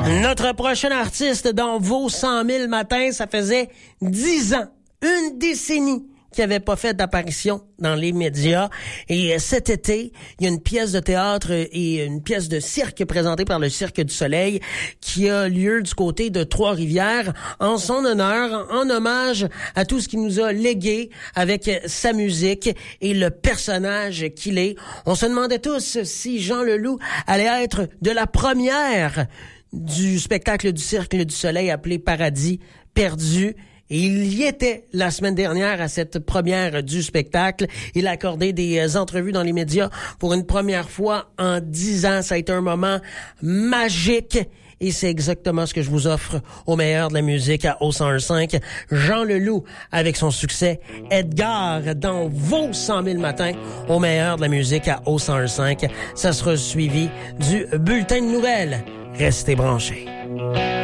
Notre prochain artiste dans vos 100 000 matins, ça faisait 10 ans, une décennie qui avait pas fait d'apparition dans les médias. Et cet été, il y a une pièce de théâtre et une pièce de cirque présentée par le Cirque du Soleil qui a lieu du côté de Trois-Rivières en son honneur, en hommage à tout ce qu'il nous a légué avec sa musique et le personnage qu'il est. On se demandait tous si Jean Leloup allait être de la première du spectacle du Cirque du Soleil appelé Paradis perdu. Et il y était la semaine dernière à cette première du spectacle. Il a accordé des entrevues dans les médias pour une première fois en 10 ans. Ça a été un moment magique. Et c'est exactement ce que je vous offre au meilleur de la musique à O101.5. Jean Leloup avec son succès Edgar dans vos 100 000 matins au meilleur de la musique à O101.5. Ça sera suivi du bulletin de nouvelles. Restez branchés.